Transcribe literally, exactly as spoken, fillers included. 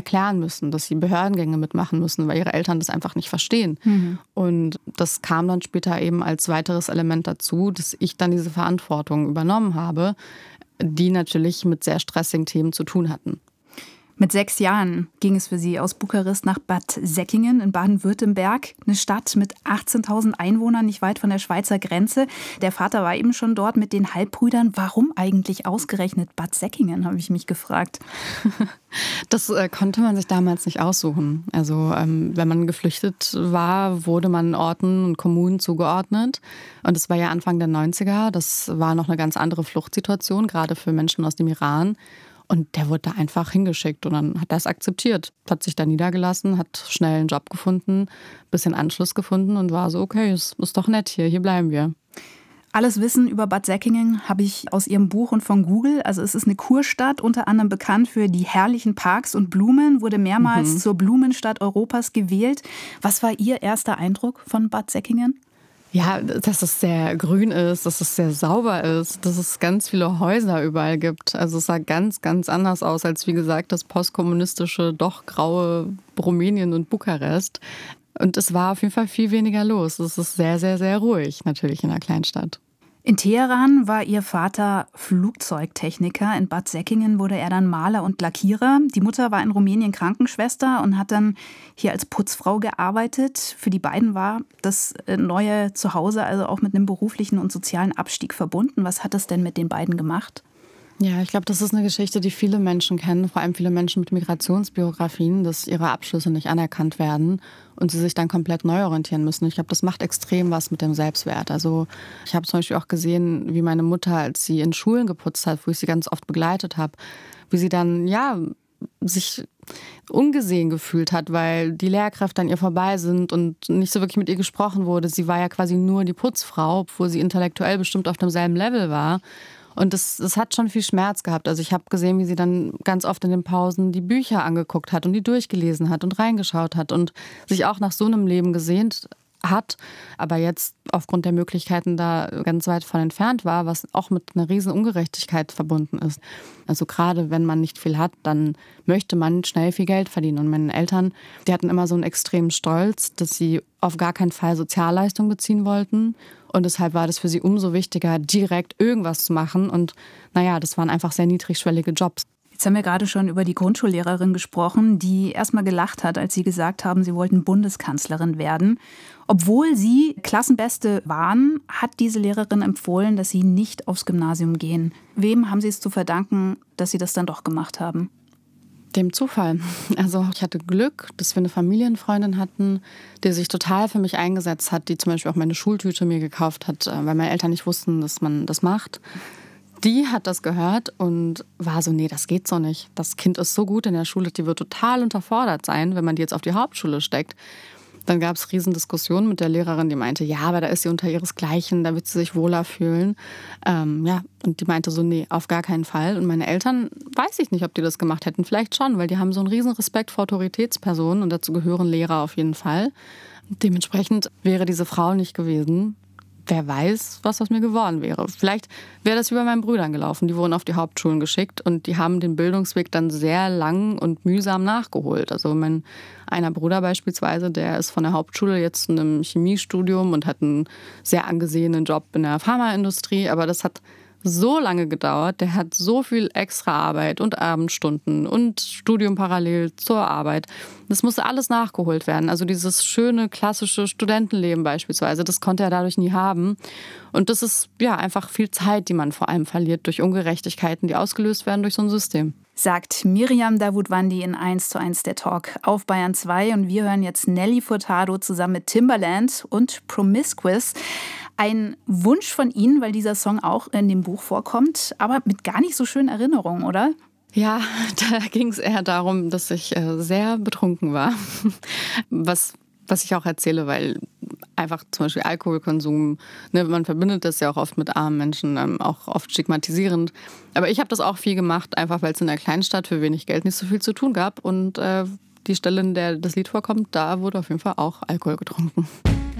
erklären müssen, dass sie Behördengänge mitmachen müssen, weil ihre Eltern das einfach nicht verstehen. Mhm. Und das kam dann später eben als weiteres Element dazu, dass ich dann diese Verantwortung übernommen habe, die natürlich mit sehr stressigen Themen zu tun hatten. Mit sechs Jahren ging es für sie aus Bukarest nach Bad Säckingen in Baden-Württemberg, eine Stadt mit achtzehntausend Einwohnern, nicht weit von der Schweizer Grenze. Der Vater war eben schon dort mit den Halbbrüdern. Warum eigentlich ausgerechnet Bad Säckingen, habe ich mich gefragt. Das äh, konnte man sich damals nicht aussuchen. Also ähm, wenn man geflüchtet war, wurde man Orten und Kommunen zugeordnet. Und es war ja Anfang der neunziger. Das war noch eine ganz andere Fluchtsituation, gerade für Menschen aus dem Iran. Und der wurde da einfach hingeschickt und dann hat er es akzeptiert. Hat sich da niedergelassen, hat schnell einen Job gefunden, ein bisschen Anschluss gefunden und war so, okay, es ist doch nett hier, hier bleiben wir. Alles Wissen über Bad Säckingen habe ich aus Ihrem Buch und von Google. Also es ist eine Kurstadt, unter anderem bekannt für die herrlichen Parks und Blumen, wurde mehrmals mhm. zur Blumenstadt Europas gewählt. Was war Ihr erster Eindruck von Bad Säckingen? Ja, dass es sehr grün ist, dass es sehr sauber ist, dass es ganz viele Häuser überall gibt. Also es sah ganz, ganz anders aus als, wie gesagt, das postkommunistische, doch graue Rumänien und Bukarest. Und es war auf jeden Fall viel weniger los. Es ist sehr, sehr, sehr ruhig, natürlich in einer Kleinstadt. In Teheran war ihr Vater Flugzeugtechniker. In Bad Säckingen wurde er dann Maler und Lackierer. Die Mutter war in Rumänien Krankenschwester und hat dann hier als Putzfrau gearbeitet. Für die beiden war das neue Zuhause also auch mit einem beruflichen und sozialen Abstieg verbunden. Was hat das denn mit den beiden gemacht? Ja, ich glaube, das ist eine Geschichte, die viele Menschen kennen, vor allem viele Menschen mit Migrationsbiografien, dass ihre Abschlüsse nicht anerkannt werden und sie sich dann komplett neu orientieren müssen. Ich glaube, das macht extrem was mit dem Selbstwert. Also ich habe zum Beispiel auch gesehen, wie meine Mutter, als sie in Schulen geputzt hat, wo ich sie ganz oft begleitet habe, wie sie dann, ja, sich ungesehen gefühlt hat, weil die Lehrkräfte an ihr vorbei sind und nicht so wirklich mit ihr gesprochen wurde. Sie war ja quasi nur die Putzfrau, obwohl sie intellektuell bestimmt auf demselben Level war. Und das, das hat schon viel Schmerz gehabt. Also ich habe gesehen, wie sie dann ganz oft in den Pausen die Bücher angeguckt hat und die durchgelesen hat und reingeschaut hat und sich auch nach so einem Leben gesehnt hat, aber jetzt aufgrund der Möglichkeiten da ganz weit von entfernt war, was auch mit einer riesen Ungerechtigkeit verbunden ist. Also gerade wenn man nicht viel hat, dann möchte man schnell viel Geld verdienen. Und meine Eltern, die hatten immer so einen extremen Stolz, dass sie auf gar keinen Fall Sozialleistung beziehen wollten. Und deshalb war das für sie umso wichtiger, direkt irgendwas zu machen. Und naja, das waren einfach sehr niedrigschwellige Jobs. Jetzt haben wir gerade schon über die Grundschullehrerin gesprochen, die erstmal gelacht hat, als Sie gesagt haben, Sie wollten Bundeskanzlerin werden. Obwohl Sie Klassenbeste waren, hat diese Lehrerin empfohlen, dass Sie nicht aufs Gymnasium gehen. Wem haben Sie es zu verdanken, dass Sie das dann doch gemacht haben? Dem Zufall. Also ich hatte Glück, dass wir eine Familienfreundin hatten, die sich total für mich eingesetzt hat, die zum Beispiel auch meine Schultüte mir gekauft hat, weil meine Eltern nicht wussten, dass man das macht. Die hat das gehört und war so, nee, das geht so nicht. Das Kind ist so gut in der Schule, die wird total unterfordert sein, wenn man die jetzt auf die Hauptschule steckt. Dann gab es riesen Diskussionen mit der Lehrerin, die meinte, ja, aber da ist sie unter ihresgleichen, da wird sie sich wohler fühlen. Ähm, ja, und die meinte so, nee, auf gar keinen Fall. Und meine Eltern, weiß ich nicht, ob die das gemacht hätten. Vielleicht schon, weil die haben so einen riesen Respekt vor Autoritätspersonen und dazu gehören Lehrer auf jeden Fall. Dementsprechend wäre diese Frau nicht gewesen. Wer weiß, was aus mir geworden wäre. Vielleicht wäre das wie bei meinen Brüdern gelaufen. Die wurden auf die Hauptschulen geschickt und die haben den Bildungsweg dann sehr lang und mühsam nachgeholt. Also mein einer Bruder beispielsweise, der ist von der Hauptschule jetzt zu einem Chemiestudium und hat einen sehr angesehenen Job in der Pharmaindustrie. Aber das hat so lange gedauert. Der hat so viel extra Arbeit und Abendstunden und Studium parallel zur Arbeit. Das musste alles nachgeholt werden. Also dieses schöne, klassische Studentenleben beispielsweise, das konnte er dadurch nie haben. Und das ist ja einfach viel Zeit, die man vor allem verliert durch Ungerechtigkeiten, die ausgelöst werden durch so ein System. Sagt Miriam Davutwandi in eins zu eins der Talk auf Bayern zwei. Und wir hören jetzt Nelly Furtado zusammen mit Timbaland und Promiscuous. Ein Wunsch von Ihnen, weil dieser Song auch in dem Buch vorkommt, aber mit gar nicht so schönen Erinnerungen, oder? Ja, da ging es eher darum, dass ich äh, sehr betrunken war. Was, was ich auch erzähle, weil einfach zum Beispiel Alkoholkonsum, ne, man verbindet das ja auch oft mit armen Menschen, ähm, auch oft stigmatisierend. Aber ich habe das auch viel gemacht, einfach weil es in der Kleinstadt für wenig Geld nicht so viel zu tun gab. Und äh, die Stelle, in der das Lied vorkommt, da wurde auf jeden Fall auch Alkohol getrunken.